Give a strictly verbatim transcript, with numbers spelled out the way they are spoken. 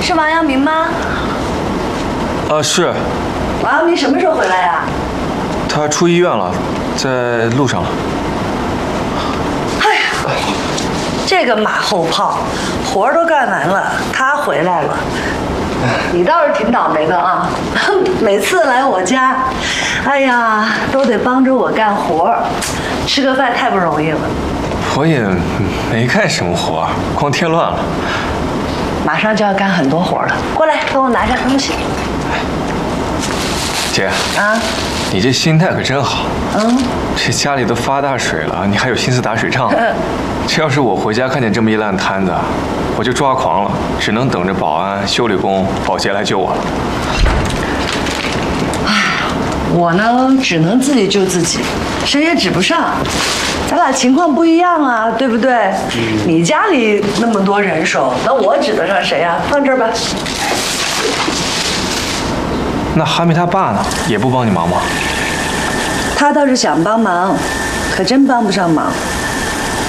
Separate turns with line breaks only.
是王阳明吗？
啊，是。
王阳明什么时候回来呀？
他出医院了，在路上了。
哎呀，这个马后炮，活儿都干完了，他回来了。你倒是挺倒霉的啊！每次来我家，哎呀，都得帮着我干活，吃个饭太不容易了。
我也没干什么活，光添乱了。
马上就要干很多活了，过来跟我拿下东西。
姐
啊，
你这心态可真好。
嗯，
这家里都发大水了，你还有心思打水仗？这要是我回家看见这么一烂摊子，我就抓狂了，只能等着保安、修理工、保洁来救我了。
我呢，只能自己救自己，谁也指不上。咱俩情况不一样啊，对不对？嗯、你家里那么多人手，那我指得上谁啊？放这儿吧。
那哈密他爸呢？也不帮你忙吗？
他倒是想帮忙，可真帮不上忙。